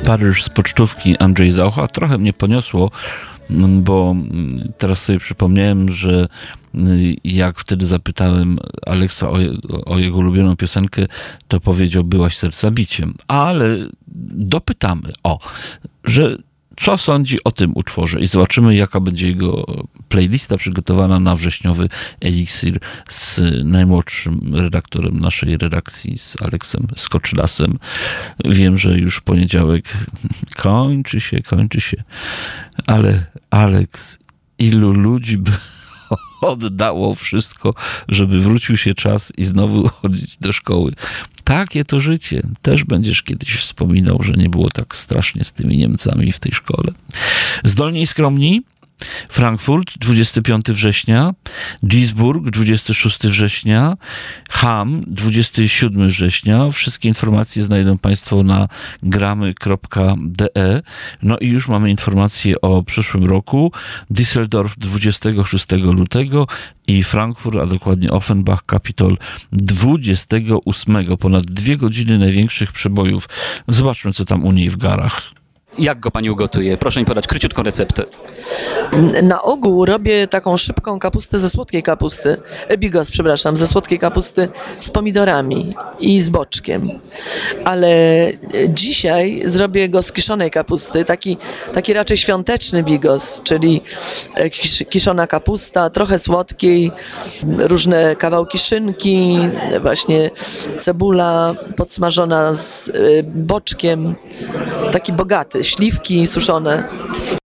Paryż z pocztówki Andrzej Zaucha. Trochę mnie poniosło, bo teraz sobie przypomniałem, że jak wtedy zapytałem Aleksa o jego ulubioną piosenkę, to powiedział: byłaś serca biciem. Ale dopytamy, że co sądzi o tym utworze i zobaczymy, jaka będzie jego playlista przygotowana na wrześniowy Eliksir z najmłodszym redaktorem naszej redakcji, z Aleksem Skoczylasem. Wiem, że już w poniedziałek kończy się, ale Aleks, ilu ludzi by oddało wszystko, żeby wrócił się czas i znowu chodzić do szkoły. Takie to życie. Też będziesz kiedyś wspominał, że nie było tak strasznie z tymi Niemcami w tej szkole. Zdolni i skromni. Frankfurt, 25 września, Duisburg, 26 września, Hamm, 27 września. Wszystkie informacje znajdą Państwo na gramy.de. No i już mamy informacje o przyszłym roku. Düsseldorf 26 lutego i Frankfurt, a dokładnie Offenbach, Kapitol 28. Ponad 2 godziny największych przebojów. Zobaczmy, co tam u niej w garach. Jak go pani ugotuje? Proszę mi podać króciutką receptę. Na ogół robię taką szybką kapustę ze słodkiej kapusty, bigos, przepraszam, ze słodkiej kapusty z pomidorami i z boczkiem. Ale dzisiaj zrobię go z kiszonej kapusty, taki raczej świąteczny bigos, czyli kiszona kapusta, trochę słodkiej, różne kawałki szynki, właśnie cebula podsmażona z boczkiem, taki bogaty, śliwki suszone.